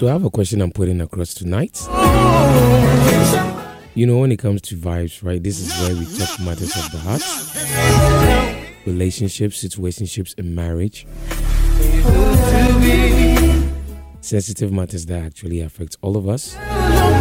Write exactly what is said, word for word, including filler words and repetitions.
So I have a question I'm putting across tonight. You know, when it comes to vibes, right? This is where we talk matters of the heart, relationships, situationships, and marriage. Sensitive matters that actually affect all of us.